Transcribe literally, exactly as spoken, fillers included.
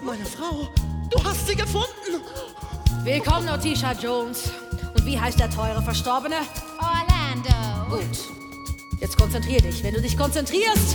Meine Frau, du hast sie gefunden. Willkommen, Otisha Jones. Und wie heißt der teure Verstorbene? Orlando. Gut. Jetzt konzentrier dich. Wenn du dich konzentrierst,